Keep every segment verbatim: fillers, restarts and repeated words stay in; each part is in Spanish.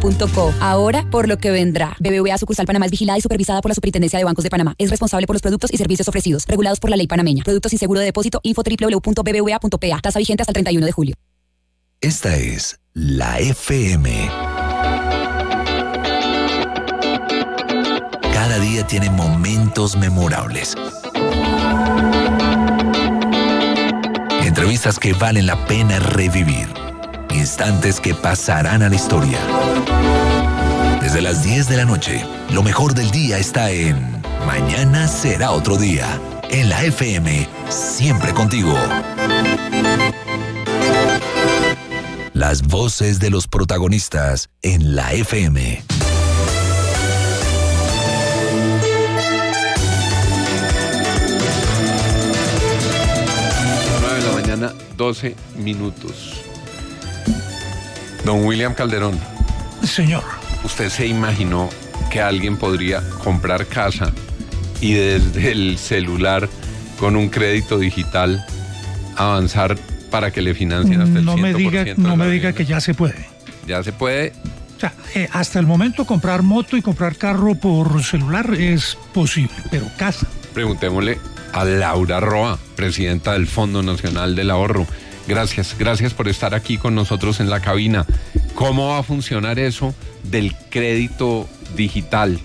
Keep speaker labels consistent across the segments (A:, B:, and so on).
A: punto co. Ahora, por lo que vendrá. B B V A Sucursal Panamá es vigilada y supervisada por la Superintendencia de Bancos de Panamá. Es responsable por los productos y servicios ofrecidos, regulados por la ley panameña. Productos sin seguro de depósito. Info doble u doble u doble u punto b b v a punto p a. Tasa vigente hasta el treinta y uno de julio.
B: Esta es la F M. Cada día tiene momentos memorables. Entrevistas que valen la pena revivir. Instantes que pasarán a la historia. Desde las diez de la noche, lo mejor del día está en Mañana será otro día. En la F M, siempre contigo. Las voces de los protagonistas en la F M.
C: nueve de la mañana, doce minutos. Don William Calderón.
D: Señor.
C: ¿Usted se imaginó que alguien podría comprar casa y desde el celular con un crédito digital avanzar para que le financien hasta el
D: no
C: cien por ciento?
D: Me diga, no me diga que ya se puede.
C: Ya se puede.
D: O sea, eh, hasta el momento comprar moto y comprar carro por celular es posible, pero casa.
C: Preguntémosle a Laura Roa, presidenta del Fondo Nacional del Ahorro. Gracias, gracias por estar aquí con nosotros en la cabina. ¿Cómo va a funcionar eso del crédito digital?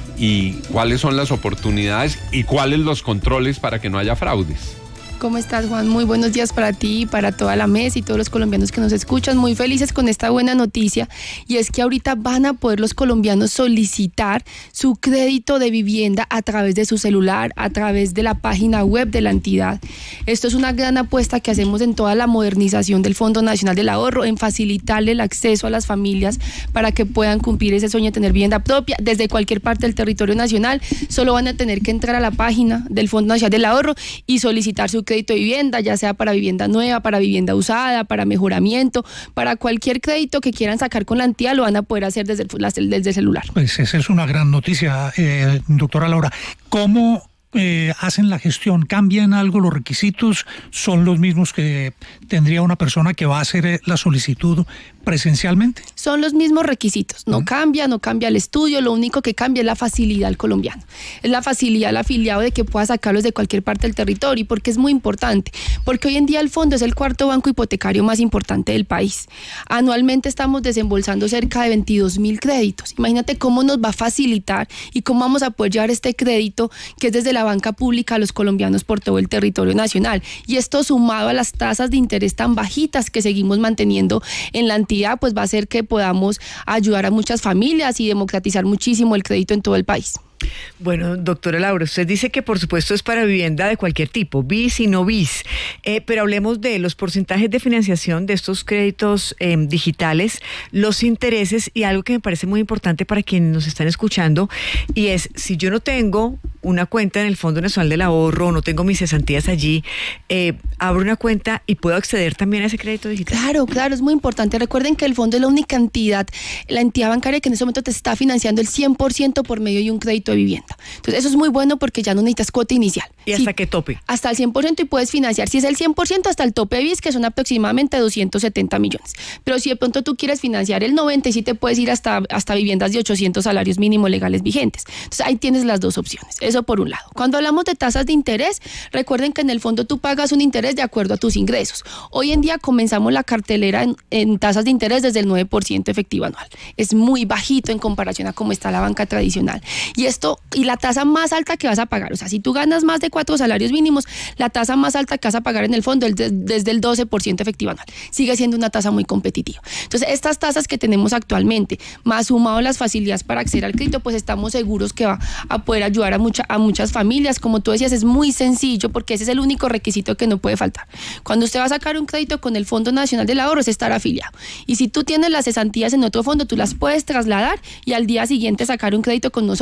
C: ¿Y cuáles son las oportunidades y cuáles los controles para que no haya fraudes?
E: ¿Cómo estás, Juan? Muy buenos días para ti, para toda la mesa y todos los colombianos que nos escuchan. Muy felices con esta buena noticia, y es que ahorita van a poder los colombianos solicitar su crédito de vivienda a través de su celular, a través de la página web de la entidad. Esto es una gran apuesta que hacemos en toda la modernización del Fondo Nacional del Ahorro, en facilitarle el acceso a las familias para que puedan cumplir ese sueño de tener vivienda propia desde cualquier parte del territorio nacional. Solo van a tener que entrar a la página del Fondo Nacional del Ahorro y solicitar su crédito de vivienda, ya sea para vivienda nueva, para vivienda usada, para mejoramiento, para cualquier crédito que quieran sacar con la entidad, lo van a poder hacer desde el, desde el celular.
D: Pues esa es una gran noticia, eh, doctora Laura. ¿Cómo eh, hacen la gestión? ¿Cambian algo los requisitos? ¿Son los mismos que tendría una persona que va a hacer la solicitud presencialmente?
E: Son los mismos requisitos, no ¿Mm? cambia, no cambia el estudio, lo único que cambia es la facilidad al colombiano, es la facilidad al afiliado de que pueda sacarlos de cualquier parte del territorio. ¿Y por qué es muy importante? Porque hoy en día el fondo es el cuarto banco hipotecario más importante del país. Anualmente estamos desembolsando cerca de veintidós mil créditos. Imagínate cómo nos va a facilitar y cómo vamos a poder llevar este crédito que es desde la banca pública a los colombianos por todo el territorio nacional. Y esto sumado a las tasas de interés tan bajitas que seguimos manteniendo en la entidad, pues va a hacer que podamos ayudar a muchas familias y democratizar muchísimo el crédito en todo el país.
F: Bueno, doctora Laura, usted dice que por supuesto es para vivienda de cualquier tipo, bis y no bis, eh, pero hablemos de los porcentajes de financiación de estos créditos eh, digitales, los intereses y algo que me parece muy importante para quienes nos están escuchando, y es, si yo no tengo una cuenta en el Fondo Nacional del Ahorro, no tengo mis cesantías allí, eh, abro una cuenta y puedo acceder también a ese crédito digital.
E: Claro, claro, es muy importante. Recuerden que el fondo es la única entidad, la entidad bancaria que en este momento te está financiando el cien por ciento por medio de un crédito de vivienda. Entonces eso es muy bueno porque ya no necesitas cuota inicial.
F: ¿Y hasta
E: sí,
F: qué tope?
E: Hasta el cien por ciento, y puedes financiar, si es el cien por ciento, hasta el tope de B I S, que son aproximadamente doscientos setenta millones. Pero si de pronto tú quieres financiar el noventa, y sí te puedes ir hasta, hasta viviendas de ochocientos salarios mínimos legales vigentes. Entonces ahí tienes las dos opciones. Eso por un lado. Cuando hablamos de tasas de interés, recuerden que en el fondo tú pagas un interés de acuerdo a tus ingresos. Hoy en día comenzamos la cartelera en, en tasas de interés desde el nueve por ciento efectivo anual. Es muy bajito en comparación a cómo está la banca tradicional. Y esto, y la tasa más alta que vas a pagar, o sea, si tú ganas más de cuatro salarios mínimos, la tasa más alta que vas a pagar en el fondo es de, desde el doce por ciento efectivo anual. Sigue siendo una tasa muy competitiva. Entonces, estas tasas que tenemos actualmente, más sumado las facilidades para acceder al crédito, pues estamos seguros que va a poder ayudar a, mucha, a muchas familias. Como tú decías, es muy sencillo porque ese es el único requisito que no puede faltar. Cuando usted va a sacar un crédito con el Fondo Nacional del Ahorro, es estar afiliado. Y si tú tienes las cesantías en otro fondo, tú las puedes trasladar y al día siguiente sacar un crédito con nosotros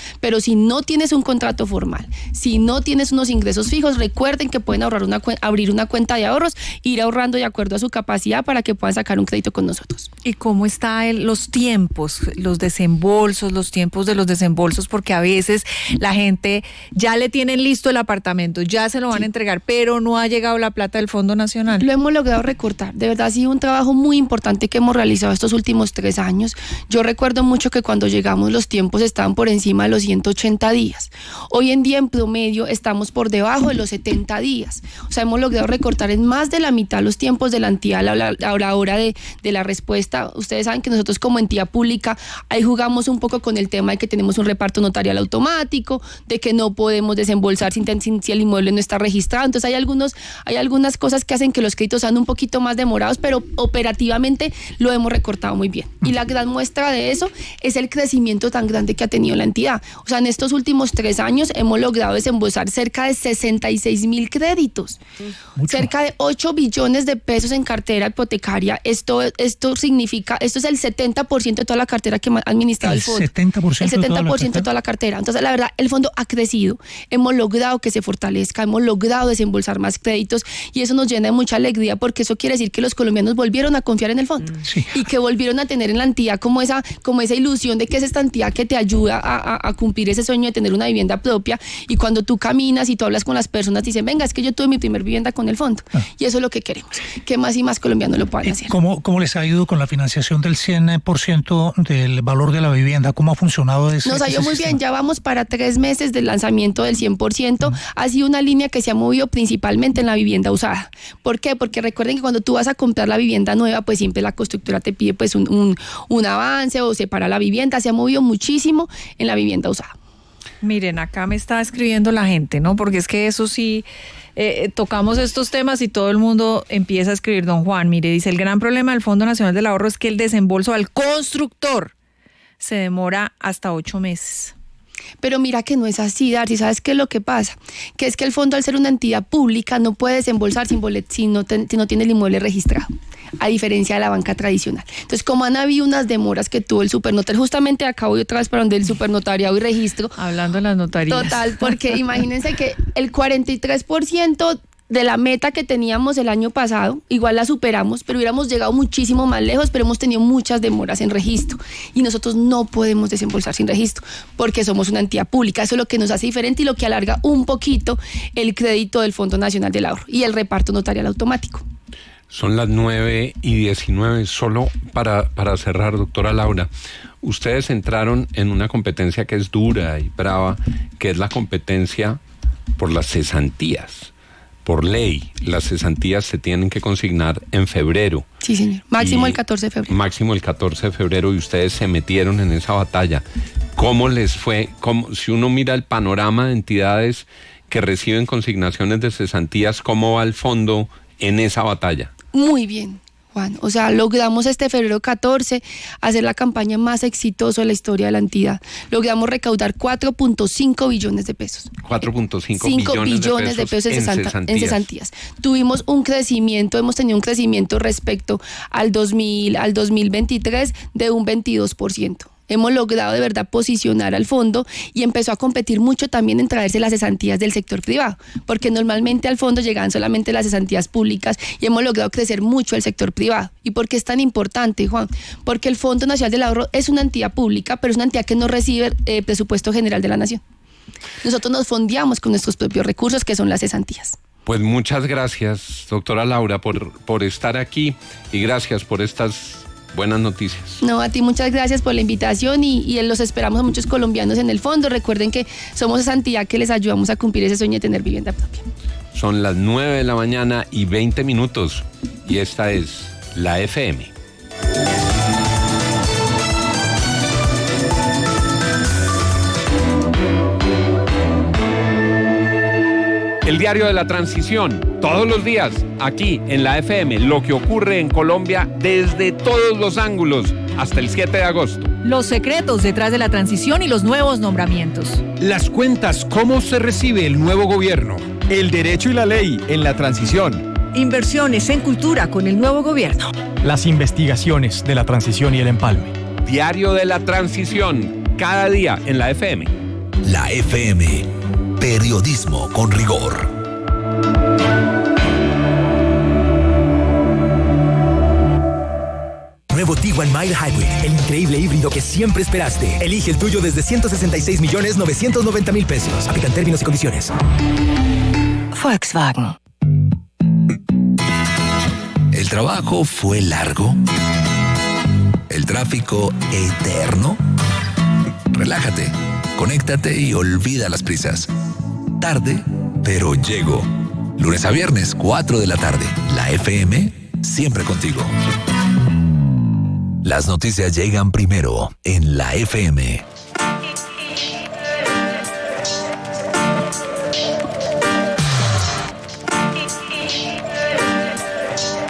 E: Pero si no tienes un contrato formal, si no tienes unos ingresos fijos, recuerden que pueden ahorrar una, abrir una cuenta de ahorros, ir ahorrando de acuerdo a su capacidad para que puedan sacar un crédito con nosotros.
G: ¿Y cómo están los tiempos, los desembolsos, los tiempos de los desembolsos? Porque a veces la gente ya le tienen listo el apartamento, ya se lo van sí. a entregar, pero no ha llegado la plata del Fondo Nacional.
E: Lo hemos logrado recortar. De verdad ha sido un trabajo muy importante que hemos realizado estos últimos tres años. Yo recuerdo mucho que cuando llegamos los tiempos estaban por encima de los ciento ochenta días. Hoy en día en promedio estamos por debajo de los setenta días. O sea, hemos logrado recortar en más de la mitad los tiempos de la entidad a la, a la hora de, de la respuesta. Ustedes saben que nosotros como entidad pública ahí jugamos un poco con el tema de que tenemos un reparto notarial automático, de que no podemos desembolsar sin, sin, si el inmueble no está registrado. Entonces hay algunos, hay algunas cosas que hacen que los créditos sean un poquito más demorados, pero operativamente lo hemos recortado muy bien. Y la gran muestra de eso es el crecimiento tan grande que ha tenido la entidad. O sea, en estos últimos tres años hemos logrado desembolsar cerca de sesenta y seis mil créditos. Mucho. Cerca de ocho billones de pesos en cartera hipotecaria. Esto, esto significa, esto es el setenta por ciento de toda la cartera que ha administrado el, el fondo.
D: setenta por ciento
E: el setenta por ciento de toda la cartera. Entonces, la verdad, el fondo ha crecido. Hemos logrado que se fortalezca, hemos logrado desembolsar más créditos y eso nos llena de mucha alegría porque eso quiere decir que los colombianos volvieron a confiar en el fondo sí. y que volvieron a tener en la entidad como esa, como esa ilusión de que es esta entidad que te ayuda a, a, a cumplir ese sueño de tener una vivienda propia y cuando tú caminas y tú hablas con las personas dicen, venga, es que yo tuve mi primer vivienda con el fondo ah. y eso es lo que queremos, que más y más colombianos lo puedan hacer.
D: ¿Cómo, cómo les ha ido con la financiación del cien por ciento del valor de la vivienda? ¿Cómo ha funcionado ese
E: Nos ha ido muy
D: sistema?
E: bien, ya vamos para tres meses del lanzamiento del cien por ciento. Mm. Ha sido una línea que se ha movido principalmente en la vivienda usada. ¿Por qué? Porque recuerden que cuando tú vas a comprar la vivienda nueva, pues siempre la constructora te pide pues un, un, un avance o separa la vivienda. Se ha movido muchísimo en la vivienda usada.
G: Miren, acá me está escribiendo la gente, ¿no? Porque es que eso sí, eh, tocamos estos temas y todo el mundo empieza a escribir. Don Juan, mire, dice, el gran problema del Fondo Nacional del Ahorro es que el desembolso al constructor se demora hasta ocho meses.
E: Pero mira que no es así, Darcy. ¿Sabes qué es lo que pasa? Que es que el fondo, al ser una entidad pública, no puede desembolsar sin bolet, si, no ten, si no tiene el inmueble registrado, a diferencia de la banca tradicional. Entonces, como han habido unas demoras que tuvo el supernotario, justamente acabo de otra vez para donde el supernotariado y registro.
G: Hablando de las notarías.
E: Total, porque imagínense que el cuarenta y tres por ciento de la meta que teníamos el año pasado, igual la superamos, pero hubiéramos llegado muchísimo más lejos, pero hemos tenido muchas demoras en registro y nosotros no podemos desembolsar sin registro porque somos una entidad pública. Eso es lo que nos hace diferente y lo que alarga un poquito el crédito del Fondo Nacional del Ahorro y el reparto notarial automático.
C: Son las nueve y diecinueve, solo para, para cerrar, doctora Laura. Ustedes entraron en una competencia que es dura y brava, que es la competencia por las cesantías. Por ley, las cesantías se tienen que consignar en febrero.
E: Sí, señor. Máximo el catorce de febrero.
C: Máximo el catorce de febrero y ustedes se metieron en esa batalla. ¿Cómo les fue? ¿Cómo, si uno mira el panorama de entidades que reciben consignaciones de cesantías, ¿cómo va el fondo en esa batalla?
E: Muy bien, Juan. O sea, logramos este febrero catorce hacer la campaña más exitosa de la historia de la entidad. Logramos recaudar cuatro punto cinco billones de pesos.
C: cuatro punto cinco
E: billones, billones de pesos, de pesos en, en, cesanta, cesantías. en cesantías. Tuvimos un crecimiento, hemos tenido un crecimiento respecto al dos mil, al dos mil veintitrés de un veintidós por ciento. Hemos logrado de verdad posicionar al fondo y empezó a competir mucho también en traerse las cesantías del sector privado, porque normalmente al fondo llegaban solamente las cesantías públicas y hemos logrado crecer mucho el sector privado. ¿Y por qué es tan importante, Juan? Porque el Fondo Nacional del Ahorro es una entidad pública, pero es una entidad que no recibe eh, presupuesto general de la nación. Nosotros nos fondeamos con nuestros propios recursos, que son las cesantías.
C: Pues muchas gracias, doctora Laura, por, por estar aquí y gracias por estas buenas noticias.
E: No, a ti muchas gracias por la invitación y, y los esperamos a muchos colombianos en el fondo. Recuerden que somos esa entidad que les ayudamos a cumplir ese sueño de tener vivienda propia.
C: Son las nueve de la mañana y veinte minutos y esta es la F M. El diario de la transición, todos los días, aquí en la F M, lo que ocurre en Colombia desde todos los ángulos, hasta el siete de agosto.
G: Los secretos detrás de la transición y los nuevos nombramientos.
H: Las cuentas, cómo se recibe el nuevo gobierno. El derecho y la ley en la transición.
I: Inversiones en cultura con el nuevo gobierno.
H: Las investigaciones de la transición y el empalme.
C: Diario de la transición, cada día en la F M.
B: La F M. Periodismo con rigor.
J: Nuevo Tiguan Mild Hybrid, el increíble híbrido que siempre esperaste. Elige el tuyo desde ciento sesenta y seis millones novecientos noventa mil pesos. Aplican términos y condiciones.
A: Volkswagen.
B: ¿El trabajo fue largo? ¿El tráfico eterno? Relájate, conéctate y olvida las prisas. Tarde, pero llego. Lunes a viernes, cuatro de la tarde. La F M, siempre contigo. Las noticias llegan primero en la F M.